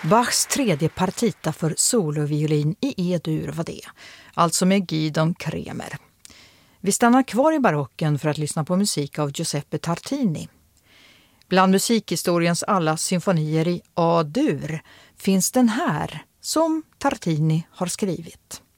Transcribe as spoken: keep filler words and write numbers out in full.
Bachs tredje partita för soloviolin i E-dur var det, alltså med Gidon Kremer. Vi stannar kvar i barocken för att lyssna på musik av Giuseppe Tartini. Bland musikhistoriens alla symfonier i A-dur finns den här som Tartini har skrivit.